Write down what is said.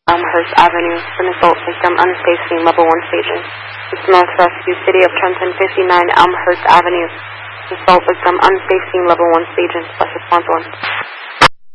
Elmhurst Avenue. An assault victim unsafe scene, level 1 staging. It's North Rescue, City of Trenton, 59 Elmhurst Avenue. Assault victim unsafe scene, level 1 staging. Plus response 1.